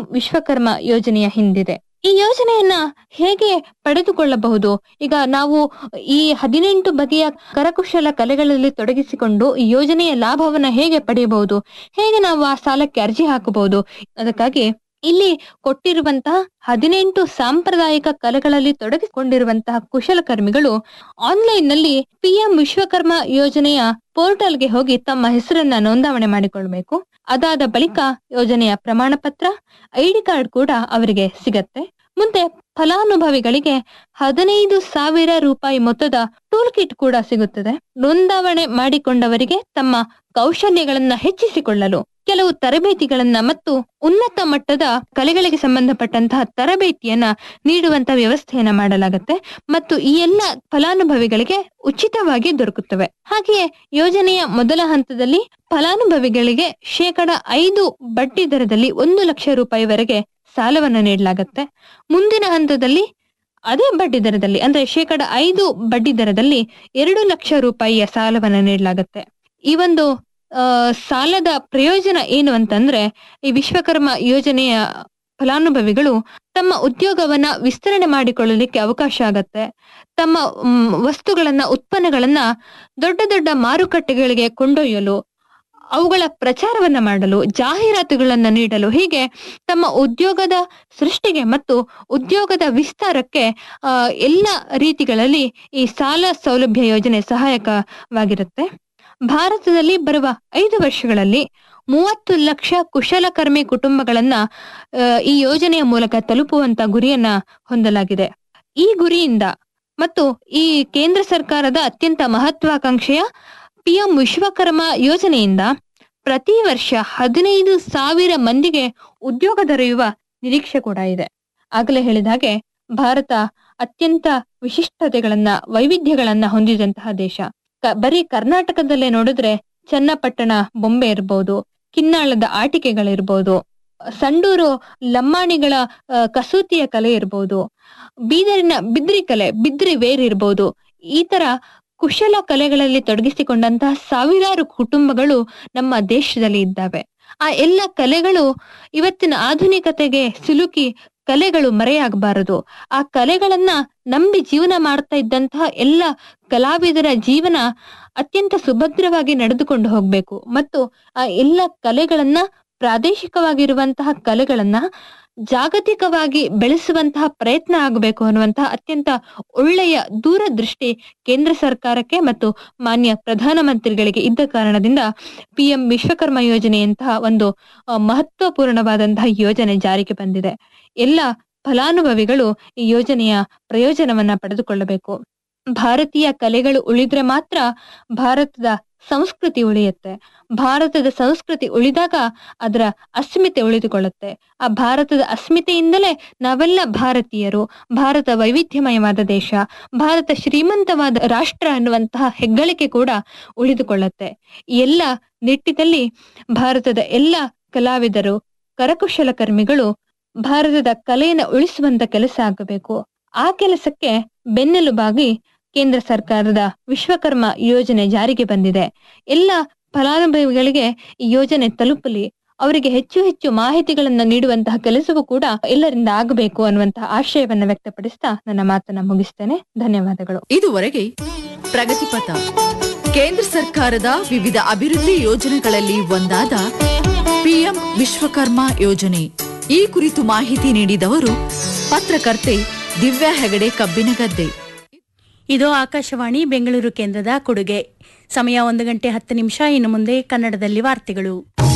ವಿಶ್ವಕರ್ಮ ಯೋಜನೆಯ ಹಿಂದಿದೆ. ಈ ಯೋಜನೆಯನ್ನ ಹೇಗೆ ಪಡೆದುಕೊಳ್ಳಬಹುದು? ಈಗ ನಾವು ಈ 18 ಬಗೆಯ ಕರಕುಶಲ ಕಲೆಗಳಲ್ಲಿ ತೊಡಗಿಸಿಕೊಂಡು ಈ ಯೋಜನೆಯ ಲಾಭವನ್ನ ಹೇಗೆ ಪಡೆಯಬಹುದು? ಹೇಗೆ ನಾವು ಆ ಸಾಲಕ್ಕೆ ಅರ್ಜಿ ಹಾಕಬಹುದು? ಅದಕ್ಕಾಗಿ ಇಲ್ಲಿ ಕೊಟ್ಟಿರುವಂತಹ 18 ಸಾಂಪ್ರದಾಯಿಕ ಕಲೆಗಳಲ್ಲಿ ತೊಡಗಿಸಿಕೊಂಡಿರುವಂತಹ ಕುಶಲಕರ್ಮಿಗಳು ಆನ್ಲೈನ್ ನಲ್ಲಿ PM ವಿಶ್ವಕರ್ಮ ಯೋಜನೆಯ ಪೋರ್ಟಲ್ಗೆ ಹೋಗಿ ತಮ್ಮ ಹೆಸರನ್ನ ನೋಂದಾವಣೆ ಮಾಡಿಕೊಳ್ಬೇಕು. ಅದಾದ ಬಳಿಕ ಯೋಜನೆಯ ಪ್ರಮಾಣ ಪತ್ರ, ID ಕಾರ್ಡ್ ಕೂಡ ಅವರಿಗೆ ಸಿಗತ್ತೆ. ಮುಂದೆ ಫಲಾನುಭವಿಗಳಿಗೆ 15,000 ರೂಪಾಯಿ ಮೊತ್ತದ ಟೂಲ್ ಕಿಟ್ ಕೂಡ ಸಿಗುತ್ತದೆ. ನೋಂದಾವಣೆ ಮಾಡಿಕೊಂಡವರಿಗೆ ತಮ್ಮ ಕೌಶಲ್ಯಗಳನ್ನ ಹೆಚ್ಚಿಸಿಕೊಳ್ಳಲು ಕೆಲವು ತರಬೇತಿಗಳನ್ನ ಮತ್ತು ಉನ್ನತ ಮಟ್ಟದ ಕಲೆಗಳಿಗೆ ಸಂಬಂಧಪಟ್ಟಂತಹ ತರಬೇತಿಯನ್ನ ನೀಡುವಂತ ವ್ಯವಸ್ಥೆಯನ್ನ ಮಾಡಲಾಗುತ್ತೆ ಮತ್ತು ಈ ಎಲ್ಲ ಫಲಾನುಭವಿಗಳಿಗೆ ಉಚಿತವಾಗಿ ದೊರಕುತ್ತವೆ. ಹಾಗೆಯೇ ಯೋಜನೆಯ ಮೊದಲ ಹಂತದಲ್ಲಿ ಫಲಾನುಭವಿಗಳಿಗೆ 5% ಬಡ್ಡಿ ದರದಲ್ಲಿ 1 ಲಕ್ಷ ರೂಪಾಯಿವರೆಗೆ ಸಾಲವನ್ನು ನೀಡಲಾಗುತ್ತೆ. ಮುಂದಿನ ಹಂತದಲ್ಲಿ ಅದೇ ಬಡ್ಡಿ ದರದಲ್ಲಿ ಅಂದ್ರೆ 5% ಬಡ್ಡಿ ದರದಲ್ಲಿ 2 ಲಕ್ಷ ರೂಪಾಯಿಯ ಸಾಲವನ್ನು ನೀಡಲಾಗುತ್ತೆ. ಈ ಒಂದು ಸಾಲದ ಪ್ರಯೋಜನ ಏನು ಅಂತಂದ್ರೆ, ಈ ವಿಶ್ವಕರ್ಮ ಯೋಜನೆಯ ಫಲಾನುಭವಿಗಳು ತಮ್ಮ ಉದ್ಯೋಗವನ್ನ ವಿಸ್ತರಣೆ ಮಾಡಿಕೊಳ್ಳಲಿಕ್ಕೆ ಅವಕಾಶ ಆಗತ್ತೆ. ತಮ್ಮ ವಸ್ತುಗಳನ್ನ, ಉತ್ಪನ್ನಗಳನ್ನ ದೊಡ್ಡ ದೊಡ್ಡ ಮಾರುಕಟ್ಟೆಗಳಿಗೆ ಕೊಂಡೊಯ್ಯಲು, ಅವುಗಳ ಪ್ರಚಾರವನ್ನ ಮಾಡಲು, ಜಾಹೀರಾತುಗಳನ್ನ ನೀಡಲು, ಹೀಗೆ ತಮ್ಮ ಉದ್ಯೋಗದ ಸೃಷ್ಟಿಗೆ ಮತ್ತು ಉದ್ಯೋಗದ ವಿಸ್ತಾರಕ್ಕೆ ಎಲ್ಲ ರೀತಿಗಳಲ್ಲಿ ಈ ಸಾಲ ಸೌಲಭ್ಯ ಯೋಜನೆ ಸಹಾಯಕವಾಗಿರುತ್ತೆ. ಭಾರತದಲ್ಲಿ ಬರುವ 5 ವರ್ಷಗಳಲ್ಲಿ 30 ಲಕ್ಷ ಕುಶಲಕರ್ಮಿ ಕುಟುಂಬಗಳನ್ನ ಈ ಯೋಜನೆಯ ಮೂಲಕ ತಲುಪುವಂತ ಗುರಿಯನ್ನ ಹೊಂದಲಾಗಿದೆ. ಈ ಗುರಿಯಿಂದ ಮತ್ತು ಈ ಕೇಂದ್ರ ಸರ್ಕಾರದ ಅತ್ಯಂತ ಮಹತ್ವಾಕಾಂಕ್ಷೆಯ PM ವಿಶ್ವಕರ್ಮ ಯೋಜನೆಯಿಂದ ಪ್ರತಿ ವರ್ಷ 15,000 ಮಂದಿಗೆ ಉದ್ಯೋಗ ದೊರೆಯುವ ನಿರೀಕ್ಷೆ ಕೂಡ ಇದೆ. ಆಗಲೇ ಹೇಳಿದ ಹಾಗೆ ಭಾರತ ಅತ್ಯಂತ ವಿಶಿಷ್ಟತೆಗಳನ್ನ, ವೈವಿಧ್ಯಗಳನ್ನ ಹೊಂದಿದಂತಹ ದೇಶ. ಬರೀ ಕರ್ನಾಟಕದಲ್ಲೇ ನೋಡಿದ್ರೆ ಚನ್ನಪಟ್ಟಣ ಬೊಂಬೆ ಇರ್ಬೋದು, ಕಿನ್ನಾಳದ ಆಟಿಕೆಗಳಿರ್ಬೋದು, ಸಂಡೂರು ಲಮ್ಮಾಣಿಗಳ ಕಸೂತಿಯ ಕಲೆ ಇರ್ಬೋದು, ಬೀದರಿನ ಬಿದ್ರಿ ಕಲೆ, ಬಿದ್ರಿ ವೇರ್ ಇರ್ಬೋದು. ಈ ತರ ಕುಶಲ ಕಲೆಗಳಲ್ಲಿ ತೊಡಗಿಸಿಕೊಂಡಂತಹ ಸಾವಿರಾರು ಕುಟುಂಬಗಳು ನಮ್ಮ ದೇಶದಲ್ಲಿ ಇದ್ದಾವೆ. ಆ ಎಲ್ಲ ಕಲೆಗಳು ಇವತ್ತಿನ ಆಧುನಿಕತೆಗೆ ಸಿಲುಕಿ ಕಲೆಗಳು ಮರೆಯಾಗಬಾರದು. ಆ ಕಲೆಗಳನ್ನ ನಂಬಿ ಜೀವನ ಮಾಡ್ತಾ ಇದ್ದಂತಹ ಎಲ್ಲ ಕಲಾವಿದರ ಜೀವನ ಅತ್ಯಂತ ಸುಭದ್ರವಾಗಿ ನಡೆದುಕೊಂಡು ಹೋಗ್ಬೇಕು ಮತ್ತು ಆ ಎಲ್ಲ ಕಲೆಗಳನ್ನ, ಪ್ರಾದೇಶಿಕವಾಗಿರುವಂತಹ ಕಲೆಗಳನ್ನ ಜಾಗತಿಕವಾಗಿ ಬೆಳೆಸುವಂತಹ ಪ್ರಯತ್ನ ಆಗಬೇಕು ಅನ್ನುವಂತಹ ಅತ್ಯಂತ ಒಳ್ಳೆಯ ದೂರದೃಷ್ಟಿ ಕೇಂದ್ರ ಸರ್ಕಾರಕ್ಕೆ ಮತ್ತು ಮಾನ್ಯ ಪ್ರಧಾನಮಂತ್ರಿಗಳಿಗೆ ಇದ್ದ ಕಾರಣದಿಂದ PM ವಿಶ್ವಕರ್ಮ ಯೋಜನೆಯಂತಹ ಒಂದು ಮಹತ್ವಪೂರ್ಣವಾದಂತಹ ಯೋಜನೆ ಜಾರಿಗೆ ಬಂದಿದೆ. ಎಲ್ಲ ಫಲಾನುಭವಿಗಳು ಈ ಯೋಜನೆಯ ಪ್ರಯೋಜನವನ್ನ ಪಡೆದುಕೊಳ್ಳಬೇಕು. ಭಾರತೀಯ ಕಲೆಗಳು ಉಳಿದ್ರೆ ಮಾತ್ರ ಭಾರತದ ಸಂಸ್ಕೃತಿ ಉಳಿಯುತ್ತೆ. ಭಾರತದ ಸಂಸ್ಕೃತಿ ಉಳಿದಾಗ ಅದರ ಅಸ್ಮಿತೆ ಉಳಿದುಕೊಳ್ಳುತ್ತೆ. ಆ ಭಾರತದ ಅಸ್ಮಿತೆಯಿಂದಲೇ ನಾವೆಲ್ಲ ಭಾರತೀಯರು, ಭಾರತ ವೈವಿಧ್ಯಮಯವಾದ ದೇಶ, ಭಾರತ ಶ್ರೀಮಂತವಾದ ರಾಷ್ಟ್ರ ಅನ್ನುವಂತಹ ಹೆಗ್ಗಳಿಕೆ ಕೂಡ ಉಳಿದುಕೊಳ್ಳುತ್ತೆ. ಈ ಎಲ್ಲ ನಿಟ್ಟಿನಲ್ಲಿ ಭಾರತದ ಎಲ್ಲ ಕಲಾವಿದರು, ಕರಕುಶಲಕರ್ಮಿಗಳು ಭಾರತದ ಕಲೆಯನ್ನು ಉಳಿಸುವಂತ ಕೆಲಸ ಆಗಬೇಕು. ಆ ಕೆಲಸಕ್ಕೆ ಬೆನ್ನೆಲುಬಾಗಿ ಕೇಂದ್ರ ಸರ್ಕಾರದ ವಿಶ್ವಕರ್ಮ ಯೋಜನೆ ಜಾರಿಗೆ ಬಂದಿದೆ. ಎಲ್ಲ ಫಲಾನುಭವಿಗಳಿಗೆ ಈ ಯೋಜನೆ ತಲುಪಲಿ, ಅವರಿಗೆ ಹೆಚ್ಚು ಹೆಚ್ಚು ಮಾಹಿತಿಗಳನ್ನ ನೀಡುವಂತಹ ಕೆಲಸವೂ ಕೂಡ ಎಲ್ಲರಿಂದ ಆಗಬೇಕು ಅನ್ನುವಂತಹ ಆಶಯವನ್ನ ವ್ಯಕ್ತಪಡಿಸ್ತಾ ನನ್ನ ಮಾತನ್ನ ಮುಗಿಸ್ತೇನೆ. ಧನ್ಯವಾದಗಳು. ಇದುವರೆಗೆ ಪ್ರಗತಿಪಥ, ಕೇಂದ್ರ ಸರ್ಕಾರದ ವಿವಿಧ ಅಭಿವೃದ್ಧಿ ಯೋಜನೆಗಳಲ್ಲಿ ಒಂದಾದ PM ವಿಶ್ವಕರ್ಮ ಯೋಜನೆ, ಈ ಕುರಿತು ಮಾಹಿತಿ ನೀಡಿದವರು ಪತ್ರಕರ್ತೆ ದಿವ್ಯಾ ಹೆಗಡೆ ಕಬ್ಬಿನಗದ್ದೆ. ಇದು ಆಕಾಶವಾಣಿ ಬೆಂಗಳೂರು ಕೇಂದ್ರದ ಕೊಡುಗೆ. ಸಮಯ 1:10. ಇನ್ನು ಮುಂದೆ ಕನ್ನಡದಲ್ಲಿ ವಾರ್ತೆಗಳು.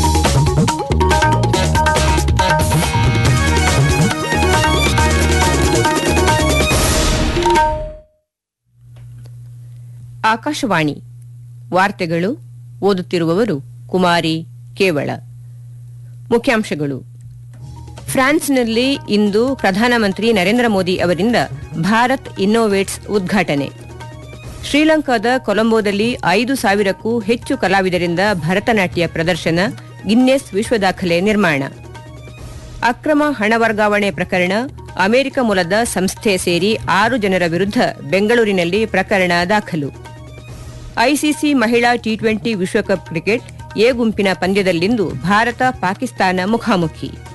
ಆಕಾಶವಾಣಿ ವಾರ್ತೆಗಳು. ಓದುತ್ತಿರುವವರು ಕುಮಾರಿ ಕೇವಳ. ಮುಖ್ಯಾಂಶಗಳು. ಫ್ರಾನ್ಸ್ನಲ್ಲಿ ಇಂದು ಪ್ರಧಾನಮಂತ್ರಿ ನರೇಂದ್ರ ಮೋದಿ ಅವರಿಂದ ಭಾರತ್ ಇನ್ನೋವೇಟ್ಸ್ ಉದ್ಘಾಟನೆ. ಶ್ರೀಲಂಕಾದ ಕೊಲಂಬೋದಲ್ಲಿ 5,000ಕ್ಕೂ ಹೆಚ್ಚು ಕಲಾವಿದರಿಂದ ಭರತನಾಟ್ಯ ಪ್ರದರ್ಶನ, ಗಿನ್ನೆಸ್ ವಿಶ್ವ ದಾಖಲೆ ನಿರ್ಮಾಣ. ಅಕ್ರಮ ಹಣ ವರ್ಗಾವಣೆ ಪ್ರಕರಣ, ಅಮೆರಿಕ ಮೂಲದ ಸಂಸ್ಥೆ ಸೇರಿ 6 ಜನರ ವಿರುದ್ಧ ಬೆಂಗಳೂರಿನಲ್ಲಿ ಪ್ರಕರಣ ದಾಖಲು. ಐಸಿಸಿ ಮಹಿಳಾ T20 ವಿಶ್ವಕಪ್ ಕ್ರಿಕೆಟ್ ಎ ಗುಂಪಿನ ಪಂದ್ಯದಲ್ಲಿಂದು ಭಾರತ ಪಾಕಿಸ್ತಾನ ಮುಖಾಮುಖಿ.